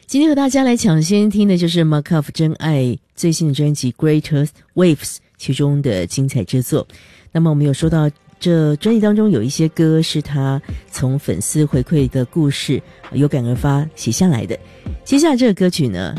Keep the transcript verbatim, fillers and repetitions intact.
今天和大家来抢先听的就是 Markov 真爱最新的专辑 Greater Waves 其中的精彩之作。那么我们有说到这专辑当中有一些歌是他从粉丝回馈的故事有感而发写下来的，接下来这个歌曲呢